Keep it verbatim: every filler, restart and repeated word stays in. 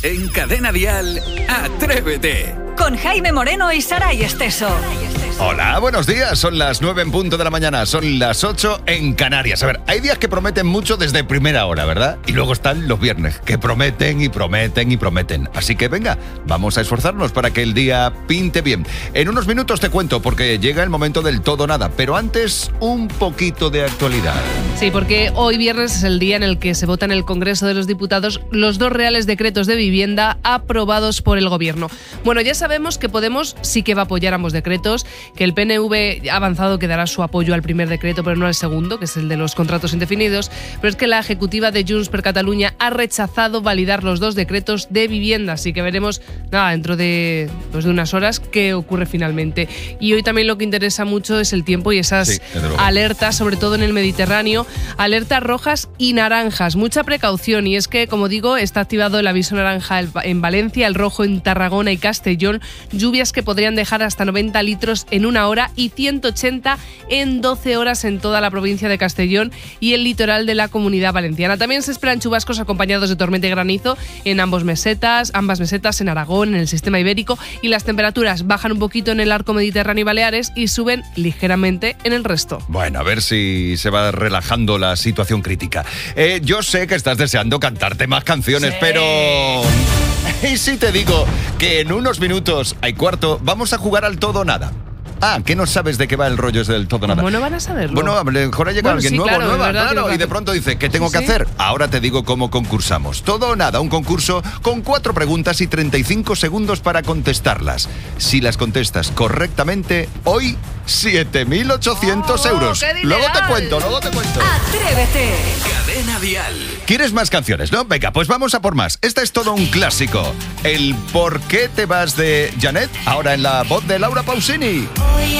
En Cadena Dial, Atrévete. Con Jaime Moreno y Saray Esteso. Hola, buenos días. Son las nueve en punto de la mañana. Son las ocho en Canarias. A ver, hay días que prometen mucho desde primera hora, ¿verdad? Y luego están los viernes, que prometen y prometen y prometen. Así que venga, vamos a esforzarnos para que el día pinte bien. En unos minutos te cuento, porque llega el momento del todo o nada. Pero antes, un poquito de actualidad. Sí, porque hoy viernes es el día en el que se vota en el Congreso de los Diputados los dos reales decretos de vivienda aprobados por el Gobierno. Bueno, ya sabemos que Podemos sí que va a apoyar ambos decretos, que el P N V ha avanzado que dará su apoyo al primer decreto, pero no al segundo, que es el de los contratos indefinidos. Pero es que la ejecutiva de Junts per Catalunya ha rechazado validar los dos decretos de vivienda, así que veremos nada dentro de, pues de unas horas qué ocurre finalmente. Y hoy también lo que interesa mucho es el tiempo y esas sí, alertas, sobre todo en el Mediterráneo, alertas rojas y naranjas. Mucha precaución, y es que, como digo, está activado el aviso naranja en Valencia, el rojo en Tarragona y Castellón, lluvias que podrían dejar hasta noventa litros en una hora y ciento ochenta en doce horas en toda la provincia de Castellón y el litoral de la Comunidad Valenciana. También se esperan chubascos acompañados de tormenta y granizo en ambos mesetas, ambas mesetas en Aragón, en el sistema ibérico, y las temperaturas bajan un poquito en el arco mediterráneo y Baleares y suben ligeramente en el resto. Bueno, a ver si se va relajando la situación crítica. Eh, yo sé que estás deseando cantarte más canciones, sí. pero... ¿Y si te digo que en unos minutos, hay cuarto, vamos a jugar al todo o nada? Ah, ¿qué no sabes de qué va el rollo del todo o nada? ¿Cómo no van a saberlo? Bueno, a lo mejor ha llegado bueno, alguien sí, nuevo, claro, nueva, claro, claro, y de pronto dice, ¿qué tengo ¿Sí? que hacer? Ahora te digo cómo concursamos. Todo o nada, un concurso con cuatro preguntas y treinta y cinco segundos para contestarlas. Si las contestas correctamente, hoy siete mil ochocientos oh, euros. Luego te cuento, luego te cuento. Atrévete. Cadena Dial. ¿Quieres más canciones, no? Venga, pues vamos a por más. Esta es todo un clásico. El ¿Por qué te vas de Janet? Ahora en la voz de Laura Pausini. Hoy